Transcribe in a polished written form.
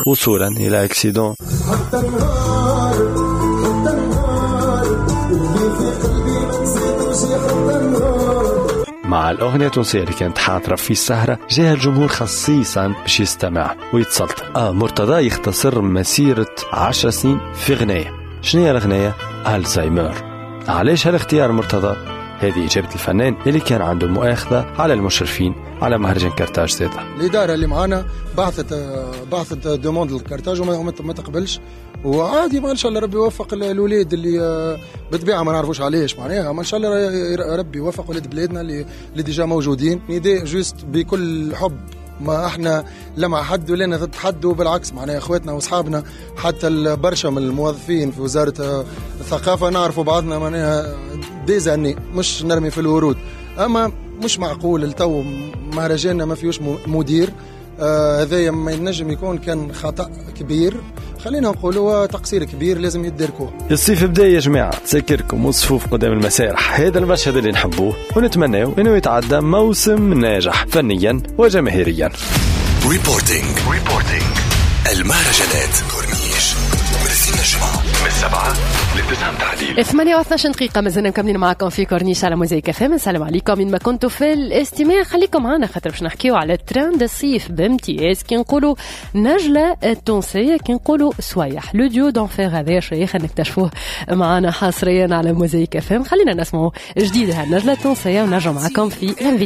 وصولا إلى أكسيدون. مع الأغنية التونسية اللي كانت حاضرة في السهرة جاء الجمهور خصيصا باش يستمع ويتسلط. مرتضى يختصر مسيرة 10 سنين في غناية. شنو هي الغناية؟ ألزايمر. علاش هالاختيار مرتضى؟ هذه إجابة الفنان اللي كان عنده مؤاخذة على المشرفين على مهرجان كرتاج زيادة. الإدارة اللي معانا بعثت دوموند للكرتاج وما تقبلش، وعادي ما إن شاء الله ربي يوفق الوليد اللي بطبيعة ما نعرفوش عليش معناها، ما إن شاء الله ربي يوفق ولاد بلادنا اللي ديجا موجودين. نداء جوست بكل حب، ما احنا لا مع حد ولا ضد حد، وبالعكس معناها اخواتنا واصحابنا، حتى برشا من الموظفين في وزارة الثقافة نعرفوا بعضنا معناها ديزاني، مش نرمي في الورود. اما مش معقول التو مهرجاننا ما فيهوش مدير، هذا ما ينجم يكون كان خطأ كبير، خلينا نقولوا تقصير كبير لازم يدركوه. الصيف بدا يا جماعة، تذكركم والصفوف قدام المسارح، هذا المشهد اللي نحبوه ونتمناه انه يتعدى موسم ناجح فنيا وجماهيريا. ريبورتينج المهرجانات كورنيش من الجمعة من 7 ل9 تعليل 8:12 دقيقة. مازلنا مكملين معكم في كورنيش على موزايك FM. السلام عليكم من ما كنتوا في الاستماع، خليكم معنا خاطر باش نحكيو على ترند الصيف بامتياز. كي نقولوا نجلة التونسية، كي نقولوا سوايح، لو ديو دونفير هذا شيخ نكتشفوه معنا حصريا على موزايك FM. خلينا نسمعوا جديد هالنجلة التونسية ونرجع معكم في